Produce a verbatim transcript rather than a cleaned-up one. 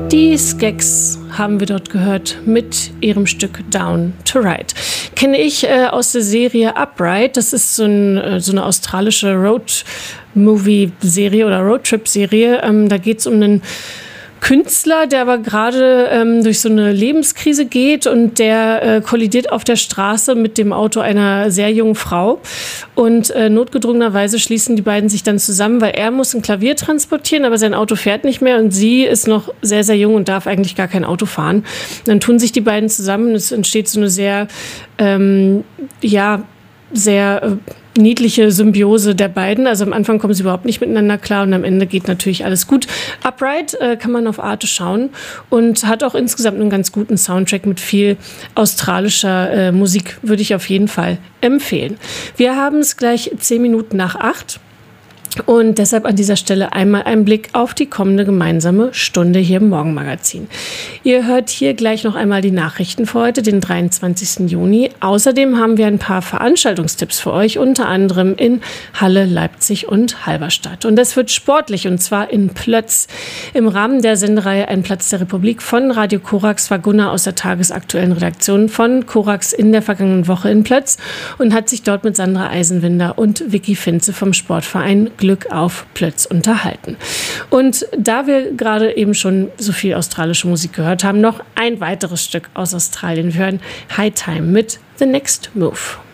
Die Skeks haben wir dort gehört mit ihrem Stück Down to Ride. Kenne ich äh, aus der Serie Upright. Das ist so, ein, äh, so eine australische Road-Movie-Serie oder Roadtrip-Serie. Ähm, da geht es um einen Künstler, der aber gerade ähm, durch so eine Lebenskrise geht und der äh, kollidiert auf der Straße mit dem Auto einer sehr jungen Frau und äh, notgedrungenerweise schließen die beiden sich dann zusammen, weil er muss ein Klavier transportieren, aber sein Auto fährt nicht mehr und sie ist noch sehr, sehr jung und darf eigentlich gar kein Auto fahren. Und dann tun sich die beiden zusammen und es entsteht so eine sehr, ähm, ja, sehr äh, niedliche Symbiose der beiden. Also am Anfang kommen sie überhaupt nicht miteinander klar und am Ende geht natürlich alles gut. Upright äh, kann man auf Arte schauen und hat auch insgesamt einen ganz guten Soundtrack mit viel australischer äh, Musik, würde ich auf jeden Fall empfehlen. Wir haben es gleich zehn Minuten nach acht. Und deshalb an dieser Stelle einmal ein Blick auf die kommende gemeinsame Stunde hier im Morgenmagazin. Ihr hört hier gleich noch einmal die Nachrichten für heute, den dreiundzwanzigsten Juni. Außerdem haben wir ein paar Veranstaltungstipps für euch, unter anderem in Halle, Leipzig und Halberstadt. Und das wird sportlich, und zwar in Plötz. Im Rahmen der Sendereihe Ein Platz der Republik von Radio Korax war Gunnar aus der tagesaktuellen Redaktion von Korax in der vergangenen Woche in Plötz und hat sich dort mit Sandra Eisenwinder und Vicky Finze vom Sportverein Glück auf Plötz unterhalten. Und da wir gerade eben schon so viel australische Musik gehört haben, noch ein weiteres Stück aus Australien. Wir hören High Time mit The Next Move.